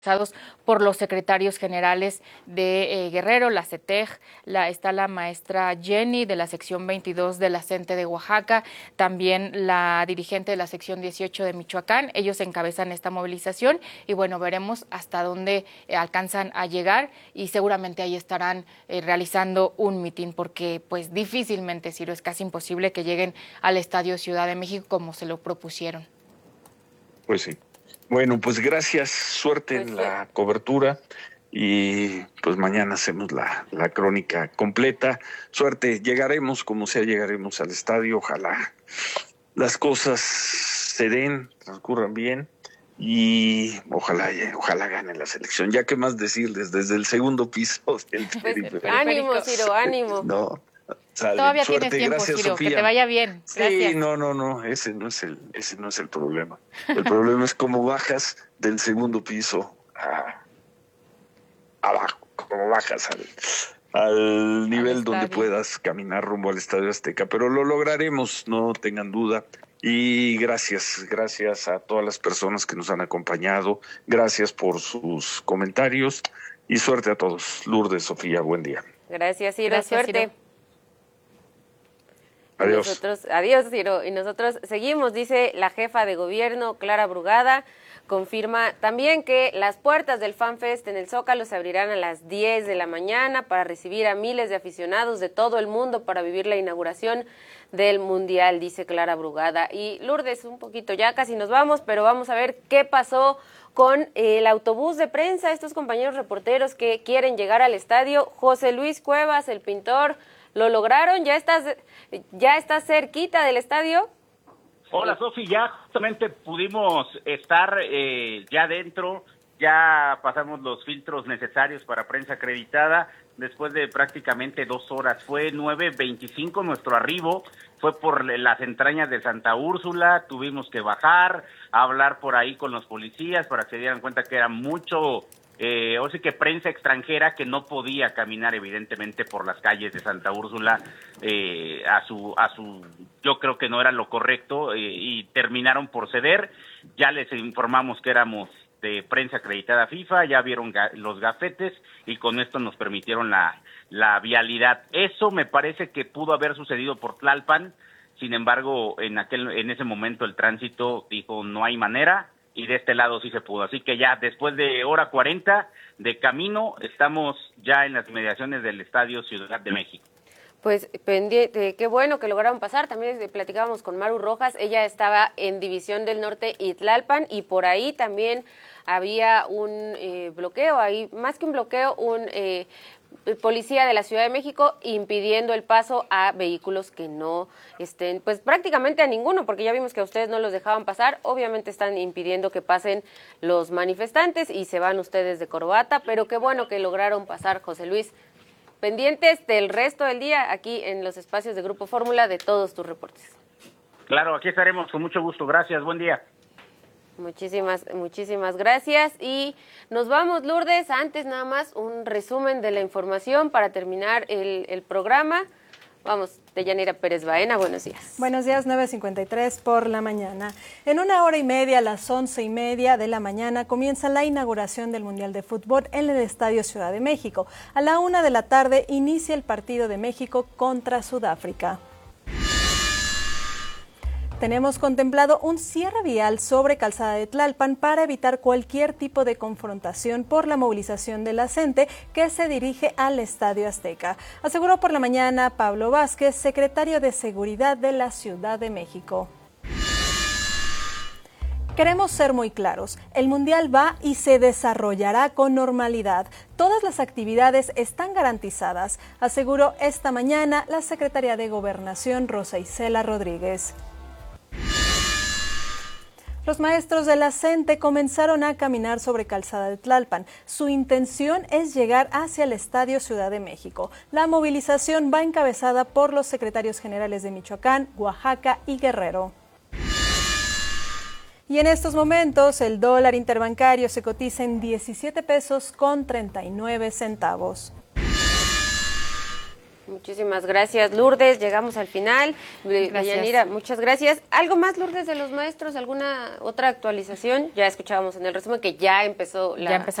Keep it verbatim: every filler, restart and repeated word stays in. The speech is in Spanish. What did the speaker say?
por los secretarios generales de eh, Guerrero, la CETEG, la, está la maestra Jenny de la sección veintidós de la CENTE de Oaxaca, también la dirigente de la sección dieciocho de Michoacán. Ellos encabezan esta movilización y bueno, veremos hasta dónde eh, alcanzan a llegar y seguramente ahí estarán eh, realizando un mitin porque pues difícilmente, Ciro, es casi imposible que lleguen al Estadio Ciudad de México como se lo propusieron. Pues sí. Bueno, pues gracias, suerte pues en sí. la cobertura y pues mañana hacemos la, la crónica completa. Suerte, llegaremos como sea, llegaremos al estadio, ojalá las cosas se den, transcurran bien y ojalá, ojalá gane la selección. Ya que más decirles desde el segundo piso del pues, ánimo, Ciro, ánimo. No. Sale. Todavía Suerte, tienes tiempo, gracias, Ciro, Sofía. que te vaya bien. Gracias. Sí, no, no, no, ese no es el, ese no es el problema. El problema es cómo bajas del segundo piso a abajo, cómo bajas al, al nivel al donde puedas caminar rumbo al Estadio Azteca. Pero lo lograremos, no tengan duda. Y gracias, gracias a todas las personas que nos han acompañado. Gracias por sus comentarios y suerte a todos. Lourdes, Sofía, buen día. Gracias, Ciro, gracias, suerte. Ciro. Adiós. Nosotros, adiós, Ciro. Y nosotros seguimos, dice la jefa de gobierno, Clara Brugada, confirma también que las puertas del FanFest en el Zócalo se abrirán a las diez de la mañana para recibir a miles de aficionados de todo el mundo para vivir la inauguración del Mundial, dice Clara Brugada. Y Lourdes, un poquito, ya casi nos vamos, pero vamos a ver qué pasó con el autobús de prensa, estos compañeros reporteros que quieren llegar al estadio. José Luis Cuevas, el pintor, ¿lo lograron? ¿Ya estás, ya estás cerquita del estadio? Hola, Sofi, ya justamente pudimos estar eh, ya dentro, ya pasamos los filtros necesarios para prensa acreditada, después de prácticamente dos horas. Fue nueve veinticinco nuestro arribo, fue por las entrañas de Santa Úrsula, tuvimos que bajar, a hablar por ahí con los policías para que se dieran cuenta que era mucho... Eh, o sea que prensa extranjera que no podía caminar evidentemente por las calles de Santa Úrsula eh, a su a su yo creo que no era lo correcto eh, y terminaron por ceder. Ya les informamos que éramos de prensa acreditada FIFA, ya vieron ga, los gafetes y con esto nos permitieron la la vialidad. Eso me parece que pudo haber sucedido por Tlalpan. Sin embargo, en aquel en ese momento el tránsito dijo no hay manera. Y de este lado sí se pudo. Así que ya después de hora cuarenta de camino, estamos ya en las inmediaciones del Estadio Ciudad de México. Pues pendiente, qué bueno que lograron pasar. También platicábamos con Maru Rojas, ella estaba en División del Norte y Tlalpan, y por ahí también había un eh, bloqueo, ahí más que un bloqueo, un... Eh, policía de la Ciudad de México impidiendo el paso a vehículos que no estén, pues prácticamente a ninguno, porque ya vimos que a ustedes no los dejaban pasar, obviamente están impidiendo que pasen los manifestantes y se van ustedes de corbata, pero qué bueno que lograron pasar, José Luis. Pendientes del resto del día aquí en los espacios de Grupo Fórmula de todos tus reportes. Claro, aquí estaremos con mucho gusto, gracias, buen día. Muchísimas, muchísimas gracias y nos vamos, Lourdes. Antes nada más un resumen de la información para terminar el, el programa. Vamos, Deyanira Pérez Baena, buenos días. Buenos días, nueve cincuenta y tres por la mañana. En una hora y media, a las once y media de la mañana, comienza la inauguración del Mundial de Fútbol en el Estadio Ciudad de México. A la una de la tarde inicia el partido de México contra Sudáfrica. Tenemos contemplado un cierre vial sobre Calzada de Tlalpan para evitar cualquier tipo de confrontación por la movilización de la CENTE que se dirige al Estadio Azteca. Aseguró por la mañana Pablo Vázquez, secretario de Seguridad de la Ciudad de México. Queremos ser muy claros, el Mundial va y se desarrollará con normalidad. Todas las actividades están garantizadas, aseguró esta mañana la secretaria de Gobernación, Rosa Isela Rodríguez. Los maestros de la CENTE comenzaron a caminar sobre Calzada de Tlalpan. Su intención es llegar hacia el Estadio Ciudad de México. La movilización va encabezada por los secretarios generales de Michoacán, Oaxaca y Guerrero. Y en estos momentos el dólar interbancario se cotiza en diecisiete pesos con treinta y nueve centavos. Muchísimas gracias, Lourdes. Llegamos al final. Gracias. Yanira, muchas gracias. ¿Algo más, Lourdes, de los maestros? ¿Alguna otra actualización? Ya escuchábamos en el resumen que ya empezó la... Ya empezaron